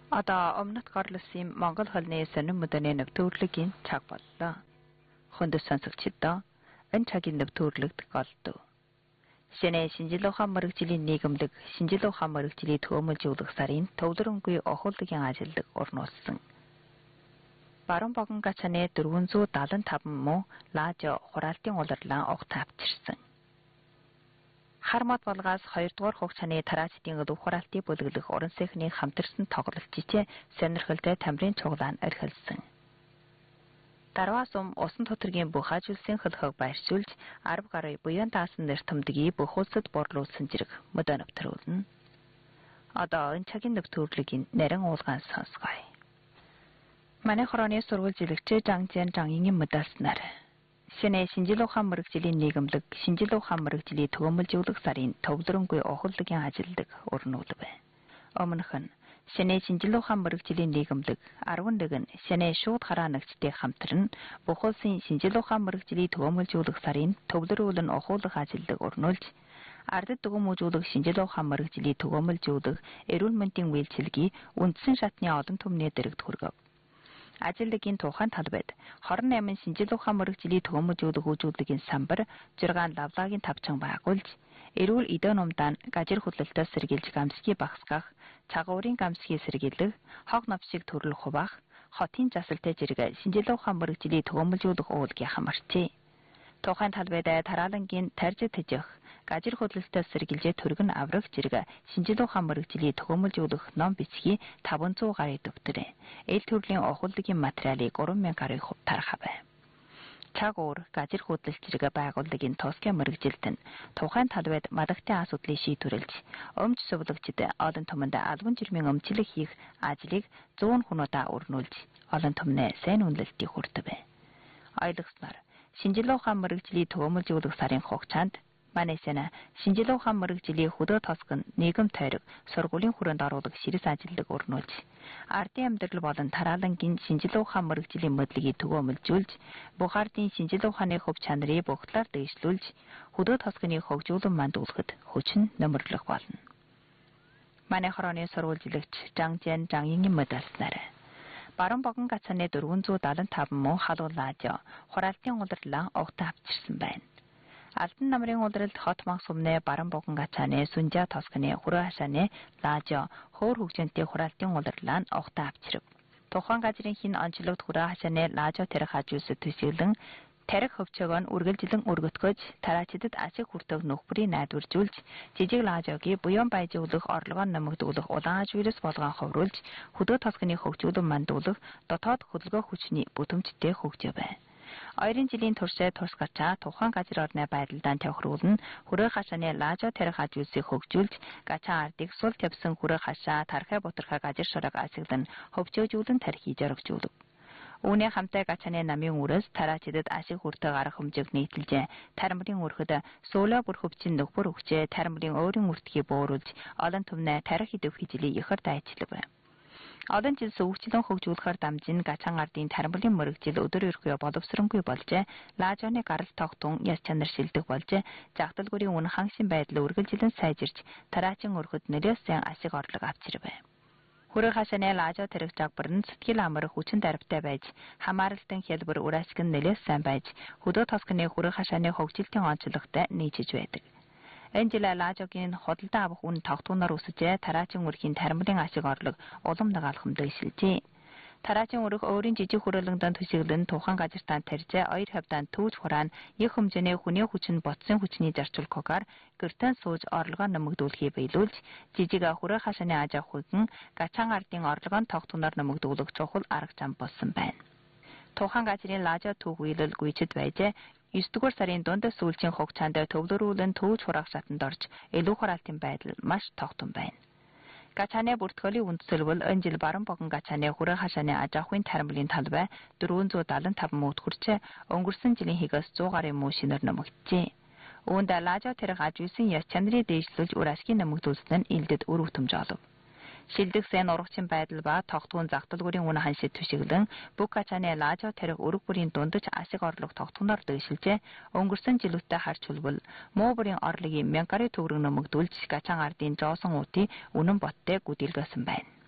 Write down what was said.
Одоо өмнөд горлосын Монгол холны сонин мөдөний нэвтрүүлгийн цаг боллоо. Хүнд сонсогчдоо энэ цагийн нэвтрүүлэгт голдов. Шинэ шинжлэх ухаан мэргэжлийн нийгэмлэг шинжлэх ухаан мэргэжлийн төвөмөлжүүлэх сарын төвлөрөнгүй охуулгын ажилд орнуулсан. Баруун богон гачааны 475 муу лаажо хураалтын улирлан огт авчирсан. Хармат болгоос 2 дугаар хугацааны тараачдын өдөв хураалтын бүлэглэх уран сайхны хамтарсан тоглолтчид сонирхолтой тамирын цуглаан орхилсан. Дарваас усан төтөргийн бүх ажилсын хөлхөг байршуулж 10 гаруй буян даасан нэртэмдгийг бүх улсад борлуулсан зэрэг мөдөө нэвтрүүлнэ. Одоо энэ цагийн нэвтрүүлгийн нарийн уулгаан сонсгоё. Манай хорооны сургууль жилэгч Жангжэн Жангингийн мэдээлснээр шинэ шинжлэх ухаан мэргэжлийн нийгэмлэг шинжлэх ухаан мэргэжлийн төвөмөлжүүлэх сарын төвлөрөнгүй охуулгын ажилд орнуулв. Өмнөх нь шинэ шинжлэх ухаан мэргэжлийн нийгэмлэг 11 шинэ шууд хараа нэгжтэй хамтран бүх улсын шинжлэх ухаан мэргэжлийн төвөмөлжүүлэх сарын төвлөрүүлэн охуулах ажилд орнуулж ардд дүгнэмжүүлэх шинжлэх ухаан мэргэжлийн төвөмөлжүүлэх эрүүл мэндийн үйлчилгээ үндсэн шатны олон түмний дэрэгд хүргэв. Ажилдгийн тухайн талбайд 28 шинжлэх ухаан мэргэжлийн төвөмөлжүүлэх үйлчилгээний самбар 6 лавлагийн тавчан байгуулж эрүүл эдэн умдаан гажир хөдлөлтөд сэргийлж гамсгийг багасгах, цагуурын гамсгийг сэргийлэх, хог навшиг төрөл хуваах, хотын засалтай зэрэг шинжлэх ухаан мэргэжлийн төвөмөлжүүлэх уулгийн хамарчээ. Тухайн талбайд тараалангийн тарж тэжих, гажир хөдлөлтөд сэргийлж төргөн аврах зэрэг шинжлэх ухаан мэргэжлийн төвөмөлжүүлэх ном бичгийн 500 гаруй дэвтэр, эл төрлийн охуулгын материалыг 3000 гаруй хувь тархав. Цагуур, гажир хөдлөлт зэрэг байгууллагын тусгай мэргэжилт нь тухайн талбайд малагтын асуудлыг шийдвэрлэж, өмч сувлагчид олон түмэнд албан жирмийн өмчлөх хийх ажлыг 100 хүнуудаа өрнүүлж, олон түмнээ сайн үнэлэлтийг хүргэв. Ойлгосноор шинжлэх ухаан мэргэжлийн төвөмөлжүүлэх сарын хугацаанд манай сэнэ шинжлэх ухаан мэргэжлийн хөдөө тосгон нийгэм тойрог сургуулийн хүрээнд оруулах ширээс ажилд өрнүүлж ардын амьдрал болон тараалангийн шинжлэх ухаан мэргэжлийн мэдлэгийг төвөмөлжүүлж бүх ардын шинжлэх ухааны хөв чанарыг бүх талаар дэвшлүүлж хөдөө тосгоны хөгжүүлэн мандуулахад хүчин нэмэрлэх болно. Манай хорооны сургууль жилэгч Жангжэн Жангингийн мэдээлснээр баруун богон гацааны 475 муу халуун лаажо хураалтын улирлан огт авчирсан байна. Алтан намрын улиралд хот мах сумны баруун богон гацааны сүнжа тосгоны хүрээ хашааны лаажо хөөр хөгжөнтэй хураалтын улирлан огт авчирв. Тухайн газрын хин онцлогд хүрээ хашааны лаажо тэрх хажуус төсөөлөн тарих хөвчөөгөө нь үргэлжлэн өргөтгөж тараачдад ашиг хүртэх нөхбөрийг найдваржуулж жижиг лаажогийн буян баяжуулах орлогоо нэмэгдүүлэх улаан аж вирус болгон ховруулж хөдөө тосгоны хөгжүүлэн мандуулах дотоод хөдөлгөөн хүчний бүтэмжтэй хөгжөв. 2 жилийн туршид тус гачаа тухайн газар орны байрлалд тохируулна хүрээ хашааны лаажо тарих хажуусыг хөгжүүлж гачаа ардыг сул тавьсан хүрээ хашаа тархай бутархай газар шорог асаглан хөвчөөжүүлэн тархийг зоригжуулв. Үүний хамтаа гачааны намын үрээс тараачдад ашиг хүртэх арга хэмжээг нийтэлж тарамрын өрхөд суулаа бүр хөвчин нөхөр өгчээ тарамрын өөрийн үртгийг бууруулж олон түмнээ тарих идэв хижлийг ихэр дайчлав. Олон жил сөвөгчлөн хөгжүүлэхээр дамжин гачаан ардын тарамрын мөрөгжил өдөр өрхөө боловсронгүй болжээ. Лаажооны гарал тогтун яс чанар шилдэг болжээ. Жагдалгүрийн үн хангасан байдал үргэлжлэн сайжирч тараачин өрхөд нэлээс сайн ашиг орлого авчирв. Хүрээ хашааны лаажо тэрэг жагбар нь сэтгэл амар хүчин дарбтай байж хамааралтай хэлбэр ураашиг нь нэлээс сайн байж хөдөө тосгоны хүрээ хашааны хөгжилтийн онцлогтой нийцэж байдаг. Энэ жил лаажогийн худалдан авах үн тогтуноор өсөж тараачин өрхийн тарамрын ашиг орлого улам нэг алхамд ишилжээ. Тараачин өрх өөрийн жижиг хүрээлэнгдэн төсөглөн тухайн газартаа тарьж 2 хавьдаан төвж хураан их хэмжээний хүний хүчин ботсон хүчний зарчуулгаагаар гэртэн сууж орлогоо нэмэгдүүлэхийг биелүүлж жижиг хүрээ хашааны аж ахуйн гачаан ардын орлогоо тогтуноор нэмэгдүүлэх чухал арга зам болсон байна. Тухайн газрын лаажо түүх үйлэл гүйцэд байж 9 дугаар сарын дунд сүүлчийн хугацаанд төвлөрүүлэн төвж хураах шатанд орж илүү хураалтын байдал маш тогтун байна. Гачааны бүртгөлийн үндсэлбэл энэ жил баруун богон гачааны хүрээ хашааны аж ахуйн тарамрын талбай 475 мууд хүрч өнгөрсөн жилийн хигээс 100 гаруй муу шинээр нэмэгджээ. Үүнд лаажо тэрэг аж үйсэн яс чанарыг дээшлүүлж үр ашгийг нэмэгдүүлсэн нь илдэд үр өгтөмж олов. Шилдэг сайн урагчин байдал ба тогтгон загталгүрийн үн ханшид түшиглэн бүх гачааны лаажо тэрэг өрг бүрийн дундаж ашиг орлого тогтгоноор дэвшилжээ. Өнгөрсөн жилүүтээ харж хүлбэл муу бүрийн орлогын 1000 гаруй төгрөг нэмэгдүүлж гачаан ардын жоосон уутын үнэн боттой гүдэлгэсэн байна.